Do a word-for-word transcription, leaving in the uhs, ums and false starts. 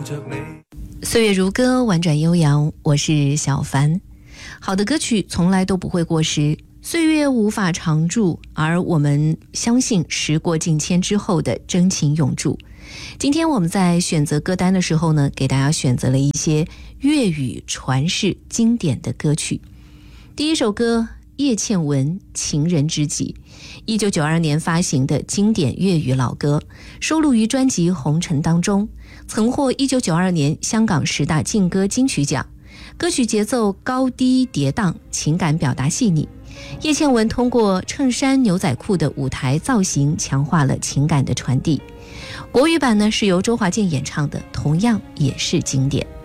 岁月如歌，婉转悠扬，我是小凡。好的歌曲从来都不会过时，岁月无法长驻，而我们相信时过境迁之后的真情永驻。今天我们在选择歌单的时候呢，给大家选择了一些粤语传世经典的歌曲。第一首歌，叶倩文《情人知己》，一九九二年发行的经典粤语老歌，收录于专辑《红尘》当中，曾获一九九二年香港十大劲歌金曲奖。歌曲节奏高低跌宕，情感表达细腻。叶倩文通过衬衫牛仔裤的舞台造型，强化了情感的传递。国语版呢是由周华健演唱的，同样也是经典。